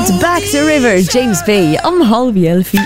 und Back to River, James Bay, am 10:30.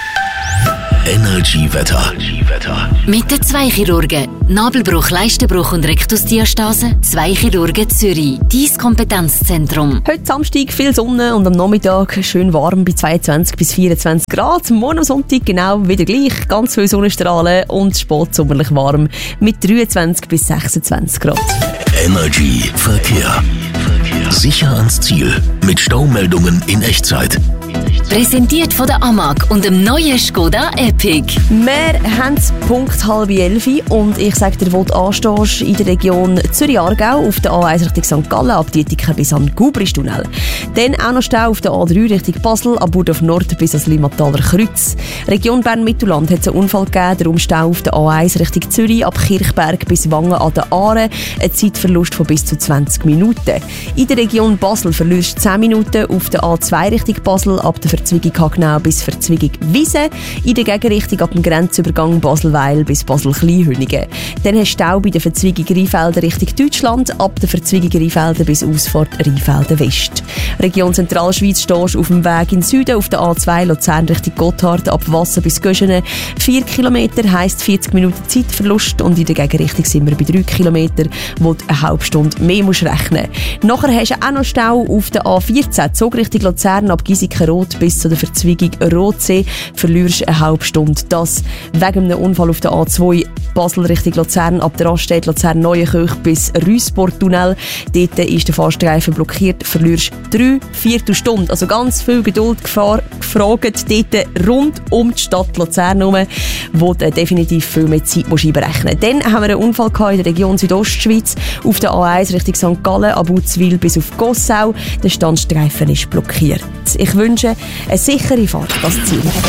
Energy-Wetter. Mit den zwei Chirurgen. Nabelbruch, Leistenbruch und Rektusdiastase. Zwei Chirurgen Zürich. Dein Kompetenzzentrum. Heute Samstag viel Sonne und am Nachmittag schön warm bei 22 bis 24 Grad. Morgen am Sonntag genau wieder gleich. Ganz viele Sonnenstrahlen und spätsommerlich warm mit 23 bis 26 Grad. Energy Verkehr. Sicher ans Ziel mit Staumeldungen in Echtzeit. Präsentiert von der AMAG und dem neuen Skoda Epic. Wir haben es Punkt 10:30 und ich sage dir, wo du anstehst, in der Region Zürich-Aargau auf der A1 Richtung St. Gallen, ab Dietiken bis an Gubristunnel. Dann auch noch Stau auf der A3 Richtung Basel, ab Burdorf Nord bis ans Limmataler Kreuz. Region Bern-Mittelland hat es einen Unfall gegeben, darum Stau auf der A1 Richtung Zürich, ab Kirchberg bis Wangen an der Aare, ein Zeitverlust von bis zu 20 Minuten. In der Region Basel verlierst du 10 Minuten auf der A2 Richtung Basel, ab der Verzweigung Hagnau bis Verzweigung Wiese. In der Gegenrichtung ab dem Grenzübergang Basel-Weil bis Basel-Kleinhünigen. Dann hast du Stau bei der Verzweigung Rheinfelden Richtung Deutschland, ab der Verzweigung Rheinfelden bis Ausfahrt Rheinfelden West. Region Zentralschweiz stehst du auf dem Weg in den Süden auf der A2 Luzern Richtung Gotthard, ab Wasser bis Göschenen. 4 Kilometer heisst 40 Minuten Zeitverlust und in der Gegenrichtung sind wir bei 3 Kilometer, wo du eine halbe Stunde mehr musst rechnen. Nachher hast du auch noch Stau auf der A14 Zug Richtung Luzern ab Giesiken-Rot bis zu der Verzweigung Rotsee, verlierst eine halbe Stunde. Das wegen einem Unfall auf der A2 Basel Richtung Luzern, ab der Raststätte Luzern-Neuenkirch bis Rüssport-Tunnel. Dort ist der Fahrstreifen blockiert, verlierst 3/4 Stunde. Also ganz viel Geduld gefragt dort rund um die Stadt Luzern herum, wo du definitiv viel mehr Zeit musst einberechnen musst. Dann haben wir einen Unfall gehabt in der Region Südostschweiz auf der A1 Richtung St. Gallen, ab Uzwil bis auf Gossau. Der Standstreifen ist blockiert. Ich wünsche eine sichere Fahrt, das Ziel.